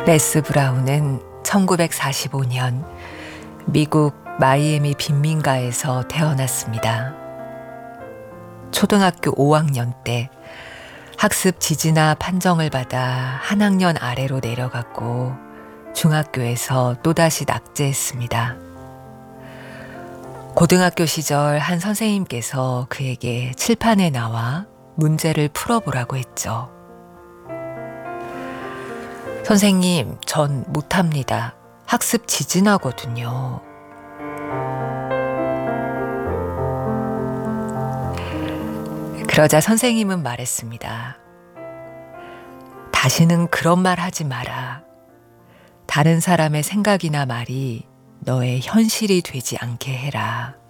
레스 브라운은 1945년 미국 마이애미 빈민가에서 태어났습니다. 초등학교 5학년 때 학습 지지나 판정을 받아 한 학년 아래로 내려갔고 중학교에서 또다시 낙제했습니다. 고등학교 시절 한 선생님께서 그에게 칠판에 나와 문제를 풀어보라고 했죠. 선생님, 전 못합니다. 학습 지진하거든요. 그러자 선생님은 말했습니다. 다시는 그런 말 하지 마라. 다른 사람의 생각이나 말이 너의 현실이 되지 않게 해라.